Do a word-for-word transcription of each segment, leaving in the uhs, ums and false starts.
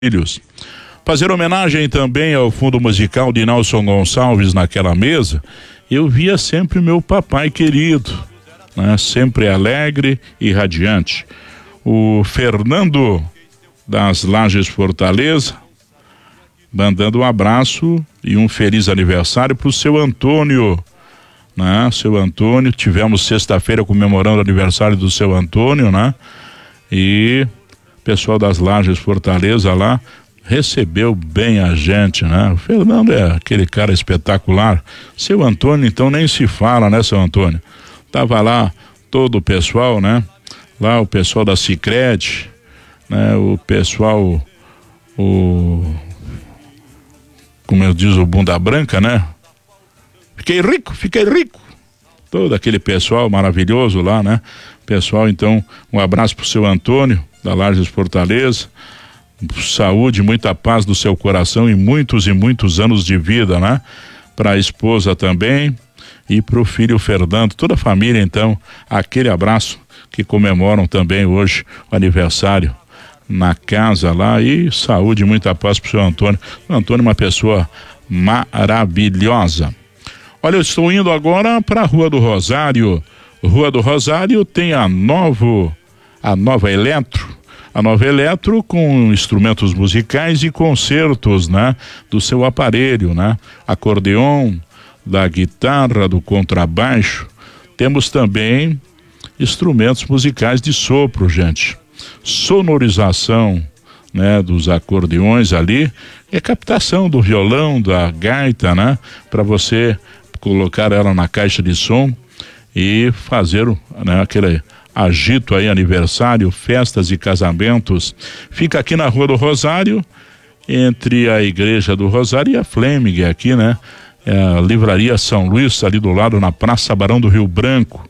filhos. Fazer homenagem também ao fundo musical de Nelson Gonçalves naquela mesa, eu via sempre meu papai querido, né? Sempre alegre e radiante. O Fernando das Lajes Fortaleza, mandando um abraço e um feliz aniversário para o seu Antônio, né? Seu Antônio, tivemos sexta-feira comemorando o aniversário do seu Antônio, né? E o pessoal das Lajes Fortaleza lá recebeu bem a gente, né? O Fernando é aquele cara espetacular. Seu Antônio, então, nem se fala, né, seu Antônio? Tava lá todo o pessoal, né? Lá o pessoal da Sicredi, né? O pessoal, o... como eu diz, o bunda branca, né? Fiquei rico, fiquei rico. Todo aquele pessoal maravilhoso lá, né? Pessoal, então, um abraço pro seu Antônio, da Lajes Fortaleza. Saúde, muita paz do seu coração e muitos e muitos anos de vida, né? Para a esposa também e para o filho Fernando, toda a família, então, aquele abraço, que comemoram também hoje o aniversário na casa lá, e saúde, muita paz para o seu Antônio. O Antônio é uma pessoa maravilhosa. Olha, eu estou indo agora para a Rua do Rosário. Rua do Rosário tem a novo, a nova Eletro. A Nova Eletro com instrumentos musicais e concertos, né? Do seu aparelho, né? Acordeon, da guitarra, do contrabaixo. Temos também instrumentos musicais de sopro, gente. Sonorização, né? Dos acordeões ali. E captação do violão, da gaita, né? Para você colocar ela na caixa de som e fazer, né? Aquele agito aí, aniversário, festas e casamentos. Fica aqui na Rua do Rosário, entre a Igreja do Rosário e a Fleming, aqui, né? É a Livraria São Luís, ali do lado, na Praça Barão do Rio Branco.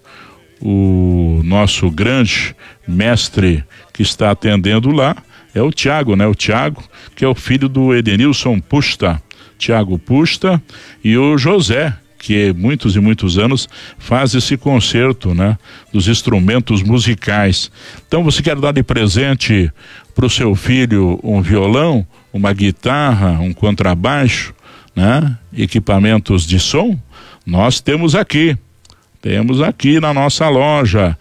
O nosso grande mestre que está atendendo lá é o Tiago, né? O Tiago, que é o filho do Edenilson Pusta, Tiago Pusta, e o José, que muitos e muitos anos faz esse concerto, né? Dos instrumentos musicais. Então, você quer dar de presente para o seu filho um violão, uma guitarra, um contrabaixo, né? Equipamentos de som? Nós temos aqui, temos aqui na nossa loja,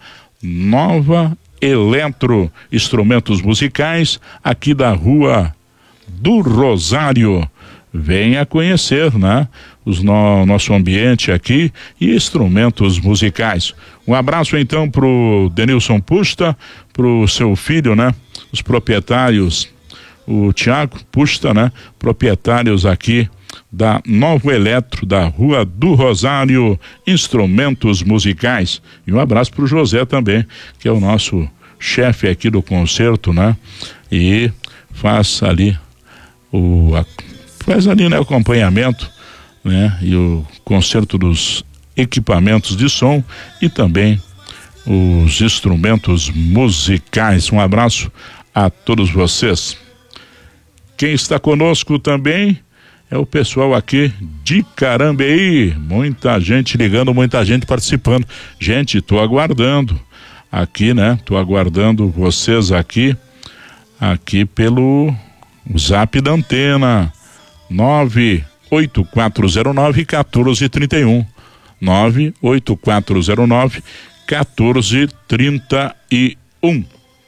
Nova Eletro, instrumentos musicais, aqui da Rua do Rosário. Venha conhecer, né? Os no, nosso ambiente aqui e instrumentos musicais. Um abraço então pro Denilson Pusta, pro seu filho, né? Os proprietários, o Tiago Pusta, né? Proprietários aqui da Nova Eletro, da Rua do Rosário, instrumentos musicais. E um abraço pro José também, que é o nosso chefe aqui do concerto, né? E faz ali o a, faz ali, né, o acompanhamento, né, e o concerto dos equipamentos de som e também os instrumentos musicais. Um abraço a todos vocês. Quem está conosco também é o pessoal aqui de Carambeí, muita gente ligando, muita gente participando. Gente, tô aguardando aqui, né, tô aguardando vocês aqui, aqui pelo Zap da Antena, nove oito quatro zero nove, um quatro três um, nove oito quatro zero nove, um quatro três um.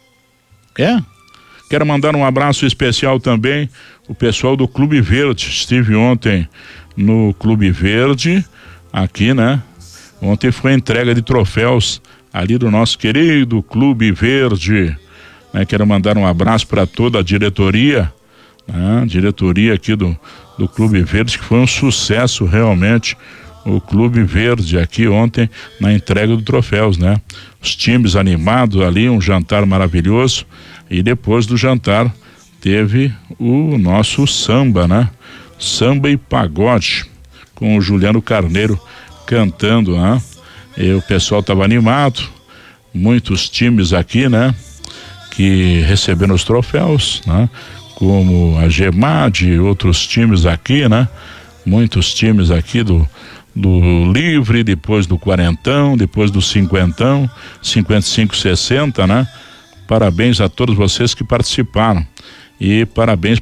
É? Quero mandar um abraço especial também o pessoal do Clube Verde. Estive ontem no Clube Verde, aqui, né? Ontem foi a entrega de troféus ali do nosso querido Clube Verde, né? Quero mandar um abraço para toda a diretoria, né? Diretoria aqui do, do Clube Verde, que foi um sucesso realmente, o Clube Verde aqui ontem na entrega dos troféus, né? Os times animados ali, um jantar maravilhoso, e depois do jantar teve o nosso samba, né? Samba e pagode, com o Juliano Carneiro cantando, né? E o pessoal estava animado, muitos times aqui, né? Que receberam os troféus, né? Como a Gemad e outros times aqui, né? Muitos times aqui do, do Livre, depois do Quarentão, depois do Cinquentão, cinquenta e cinco, sessenta, né? Parabéns a todos vocês que participaram. E parabéns